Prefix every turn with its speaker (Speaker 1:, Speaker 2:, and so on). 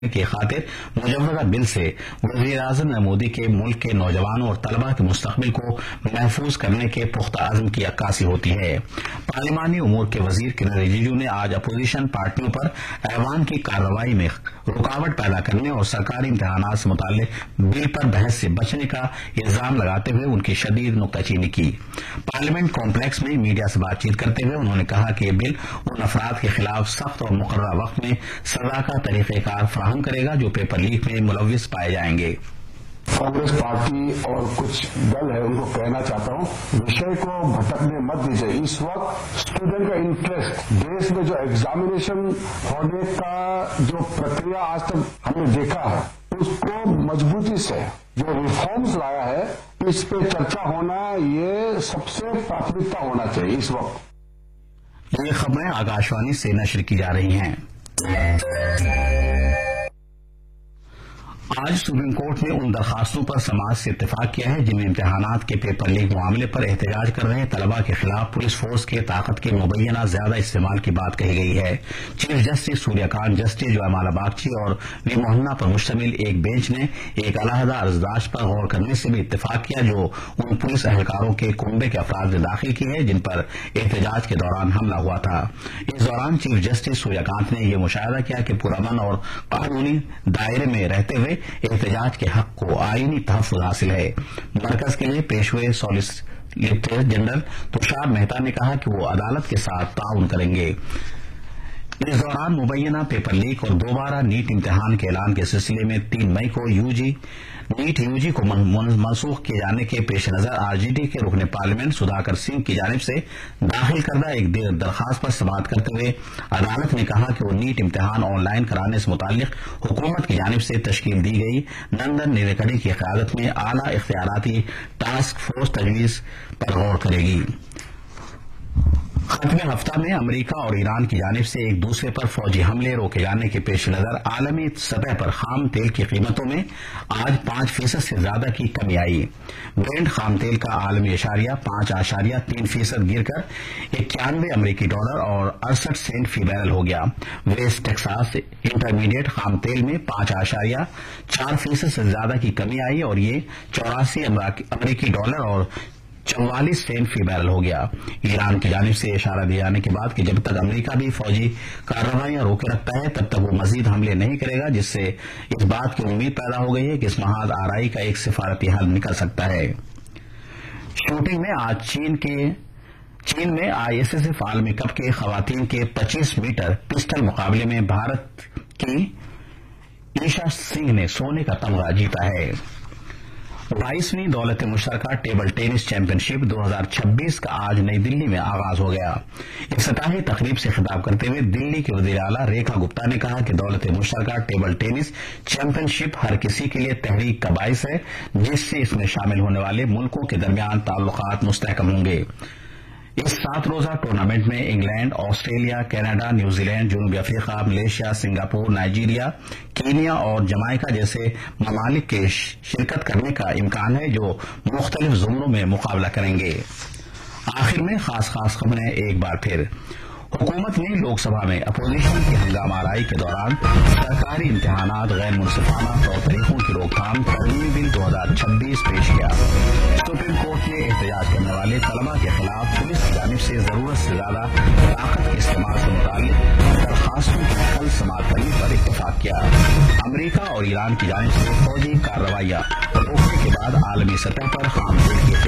Speaker 1: کی خاطر مجوزہ بل سے وزیر اعظم مودی کے ملک کے نوجوانوں اور طلبہ کے مستقبل کو محفوظ کرنے کے پختہ عزم کی عکاسی ہوتی ہے۔ پارلیمانی امور کے وزیر کرن رجیجو نے آج اپوزیشن پارٹیوں پر ایوان کی کارروائی میں رکاوٹ پیدا کرنے اور سرکاری امتحانات سے متعلق بل پر بحث سے بچنے کا الزام لگاتے ہوئے ان کی شدید نکتہ چینی کی۔ پارلیمنٹ کمپلیکس میں میڈیا سے بات چیت کرتے ہوئے انہوں نے کہا کہ یہ بل ان افراد کے خلاف سخت اور مقررہ وقت میں سزا کا طریقہ کار فراہم کرے گا جو پیپر لیک میں ملوث پائے جائیں گے۔
Speaker 2: کانگریس پارٹی اور کچھ دل ہے ان کو کہنا چاہتا ہوں وشے کو بھٹکنے مت دیجیے۔ اس وقت اسٹوڈنٹ کا انٹرسٹ دیش میں جو ایگزامینیشن ہونے کا جو پرکریا آج تک ہم نے دیکھا ہے اس کو مضبوطی سے جو ریفارمز لایا ہے اس پہ چرچا ہونا یہ سب سے پراتھمکتا ہونا چاہیے اس وقت۔
Speaker 1: یہ خبریں آکاشوانی سے نشر کی جا رہی ہیں۔ آج سپریم کورٹ نے ان درخواستوں پر سماعت سے اتفاق کیا ہے جن میں امتحانات کے پیپر لیک معاملے پر احتجاج کر رہے طلباء کے خلاف پولیس فورس کے طاقت کے مبینہ زیادہ استعمال کی بات کہی گئی ہے۔ چیف جسٹس سوریہ کانت، جسٹس جوائمالا باگچی اور وی موہنا پر مشتمل ایک بینچ نے ایک علیحدہ عرضداشت پر غور کرنے سے بھی اتفاق کیا جو ان پولیس اہلکاروں کے کنبے کے افراد نے داخل کی ہے جن پر احتجاج کے دوران حملہ ہوا تھا۔ اس دوران چیف جسٹس سوریہ کانت نے یہ مشاہدہ کیا کہ پرامن اور قانونی دائرے میں رہتے ہوئے احتجاج کے حق کو آئینی تحفظ حاصل ہے۔ مرکز کے لیے پیش ہوئے سالیسیٹر جنرل تشار مہتا نے کہا کہ وہ عدالت کے ساتھ تعاون کریں گے۔ اس دوران مبینہ پیپر لیک اور دوبارہ نیٹ امتحان کے اعلان کے سلسلے میں 3 مئی کو نیٹ یو جی کو منسوخ کیے جانے کے پیش نظر آر جے ڈی کے رکن پارلیمنٹ سدھاکر سنگھ کی جانب سے داخل کردہ ایک درخواست پر سماعت کرتے ہوئے عدالت نے کہا کہ وہ نیٹ امتحان آن لائن کرانے سے متعلق حکومت کی جانب سے تشکیل دی گئی نندن نیلیکڑی کی قیادت میں اعلی اختیاراتی ٹاسک فورس تجویز پر غور کرے گی۔ ختم ہفتہ میں امریکہ اور ایران کی جانب سے ایک دوسرے پر فوجی حملے روکے جانے کے پیش نظر عالمی سطح پر خام تیل کی قیمتوں میں آج 5% سے زیادہ کی کمی آئی۔ برنٹ خام تیل کا عالمی اشاریہ 5.3% گر کر 91 امریکی ڈالر اور 68 سینٹ فی بیرل ہو گیا۔ ویسٹ ٹیکساس انٹرمیڈیٹ خام تیل میں 5.4% سے زیادہ کی کمی آئی اور یہ 84 امریکی ڈالر اور 44 سینٹ فی بیرل ہو گیا۔ ایران کی جانب سے اشارہ دیا جانے کے بعد کہ جب تک امریکہ بھی فوجی کارروائیاں روکے رکھتا ہے تب تک وہ مزید حملے نہیں کرے گا جس سے اس بات کی امید پیدا ہو گئی ہے کہ اس محاذ آرائی کا ایک سفارتی حل نکل سکتا ہے۔ شوٹنگ میں آج چین میں آئی ایس ایس ایف عالمی کپ کے خواتین کے 25 میٹر پسٹل مقابلے میں بھارت کی ایشا سنگھ نے سونے کا تمغہ جیتا ہے۔ 22ویں دولت مشترکہ ٹیبل ٹینس چیمپئن شپ 2026 کا آج نئی دلی میں آغاز ہو گیا۔ افتتاحی تقریب سے خطاب کرتے ہوئے دلی کے وزیر اعلیٰ ریکھا گپتا نے کہا کہ دولت مشترکہ ٹیبل ٹینس چیمپئن شپ ہر کسی کے لیے تحریک کا باعث ہے جس سے اس میں شامل ہونے والے ملکوں کے درمیان تعلقات مستحکم ہوں گے۔ اس 7 روزہ ٹورنامنٹ میں England, Australia, Canada, New Zealand, جنوبی افریقہ، ملیشیا، سنگاپور، نائجیریا، کینیا اور جمائیکا جیسے ممالک کے شرکت کرنے کا امکان ہے جو مختلف زمروں میں مقابلہ کریں گے۔ آخر میں خاص خبریں ایک بار پھر۔ حکومت نے لوک سبھا میں اپوزیشن کی ہنگامہ آرائی کے دوران سرکاری امتحانات غیر منصفانہ طور طریقوں کی روک تھام ترمیمی بل 2026 پیش کیا۔ سپریم کورٹ نے احتجاج کرنے والے طلباء کے خلاف پولیس کی جانب سے ضرورت سے زیادہ طاقت کے استعمال سے متعلق درخواستوں کی کل سماعت کرنے پر اتفاق کیا۔ امریکہ اور ایران کی جانب سے فوجی کارروائیاں روکنے کے بعد عالمی سطح پر خام تیل کی